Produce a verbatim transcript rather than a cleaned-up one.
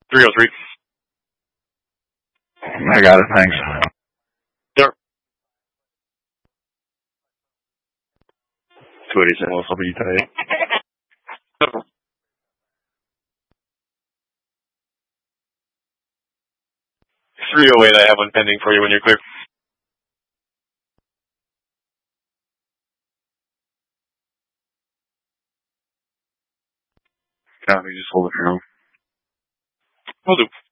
three oh three. I got it, thanks. Sure. two eighty-seven, what's up with you today? three oh eight, I have one pending for you when you're clear. Copy, just hold it for now. Will do.